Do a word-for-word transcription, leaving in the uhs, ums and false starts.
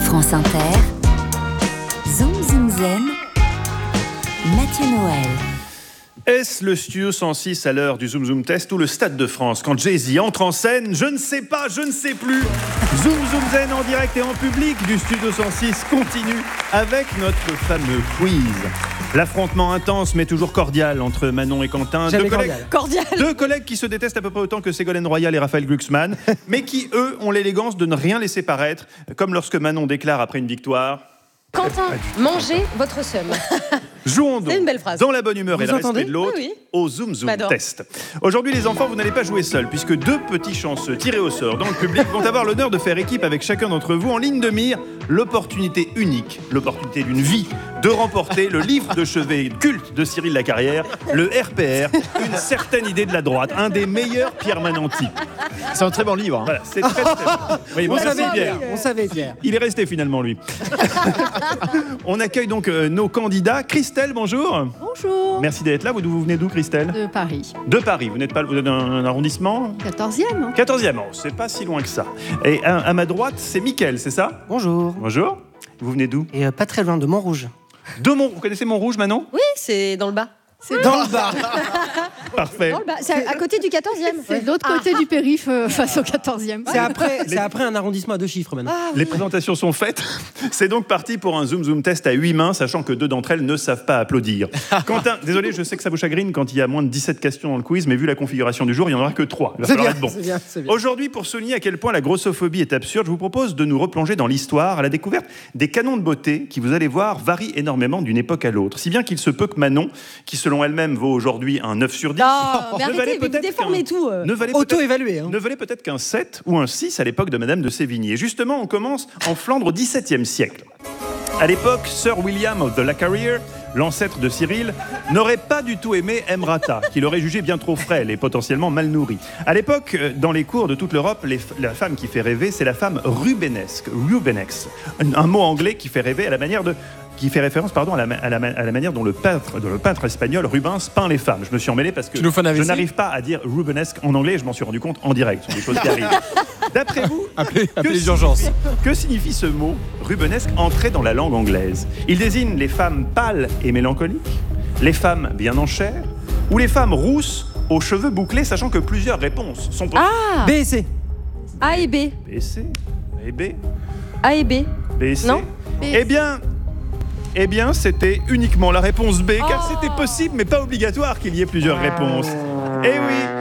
France Inter, Zoom Zoom Zen, Mathieu Noël. Est-ce le Studio cent six à l'heure du Zoom Zoom Test ou le Stade de France quand Jay-Z entre en scène? Je ne sais pas, je ne sais plus. Zoom Zoom Zen en direct et en public du Studio cent six continue avec notre fameux quiz. L'affrontement intense mais toujours cordial entre Manon et Quentin. Jamais deux collègues, cordial. Cordial. deux collègues qui se détestent à peu près autant que Ségolène Royal et Raphaël Glucksmann, mais qui, eux, ont l'élégance de ne rien laisser paraître, comme lorsque Manon déclare après une victoire... Quentin, mangez votre seum. Jouons donc C'est une belle phrase. dans la bonne humeur Vous et le entendez respect de l'autre Oui, oui. au Zoom Zoom M'adore. Test. Aujourd'hui, les enfants, vous n'allez pas jouer seuls, puisque deux petits chanceux tirés au sort dans le public vont avoir l'honneur de faire équipe avec chacun d'entre vous en ligne de mire, l'opportunité unique, l'opportunité d'une vie, de remporter le livre de chevet culte de Cyril Lacarrière, le R P R, une certaine idée de la droite, un des meilleurs Pierre Mananti. C'est un très bon livre. Hein. Voilà, c'est très très bon. Oui, bon, On merci savait, Pierre. on savait, Pierre. Il est resté finalement, lui. On accueille donc euh, nos candidats. Christelle, bonjour. Bonjour. Merci d'être là. Vous, vous venez d'où, Christelle? De Paris. De Paris. Vous n'êtes pas vous êtes dans un arrondissement quatorzième. Hein. quatorzième. Oh, c'est pas si loin que ça. Et à, à ma droite, c'est Mickaël, c'est ça? Bonjour. Bonjour. Vous venez d'où? Et euh, pas très loin de Montrouge. De Mont. Vous connaissez Montrouge, Manon? Oui, c'est dans le bas. C'est Dans le bas. Parfait. Dans le bas. C'est à, à côté du quatorzième. c'est de l'autre côté du périph' euh, face au quatorzième. C'est après, c'est après un arrondissement à deux chiffres maintenant. Ah, Les oui. présentations sont faites. C'est donc parti pour un Zoom Zoom Test à huit mains, sachant que deux d'entre elles ne savent pas applaudir. Quentin, désolé, je sais que ça vous chagrine quand il y a moins de dix-sept questions dans le quiz, mais vu la configuration du jour, il n'y en aura que trois. Il va C'est falloir bien, être bon. c'est bien, c'est bien. Aujourd'hui, pour souligner à quel point la grossophobie est absurde, je vous propose de nous replonger dans l'histoire, à la découverte des canons de beauté qui, vous allez voir, varient énormément d'une époque à l'autre. Si bien qu'il se peut que Manon, qui selon elle-même vaut aujourd'hui un neuf sur dix, Non, mais ne valait arrêtez, vous peut-être déformez qu'un- tout. euh. ne valait peut-être- Auto-évalué. Hein. ne valait peut-être qu'un sept ou un six à l'époque de Madame de Sévigné. Justement, on commence en Flandre au dix-septième siècle. À l'époque, Sir William of the Lacarrière, l'ancêtre de Cyril, n'aurait pas du tout aimé Emrata, qu'il aurait jugé bien trop frêle et potentiellement mal nourrie. À l'époque, euh, dans les cours de toute l'Europe, les f- la femme qui fait rêver, c'est la femme rubenesque, rubenex, un, un mot anglais qui fait rêver à la manière de qui fait référence pardon, à, la, ma- à, la, ma- à la manière dont le peintre, dont le peintre espagnol Rubens peint les femmes. Je me suis emmêlé parce que Tu nous fais un A V C? je n'arrive pas à dire rubenesque en anglais et je m'en suis rendu compte en direct. Ce sont des choses qui arrivent. D'après vous, Appelez, que appelez les signifie- urgences. Que signifie ce mot rubenesque entré dans la langue anglaise? Il désigne les femmes pâles et mélancoliques, les femmes bien en chair, ou les femmes rousses aux cheveux bouclés, sachant que plusieurs réponses sont possibles. Ah, B et C. A et B. B et C, et B, A et B. B et C. Non. Eh bien, eh bien, c'était uniquement la réponse B, car Oh. c'était possible, mais pas obligatoire qu'il y ait plusieurs réponses. Eh oui,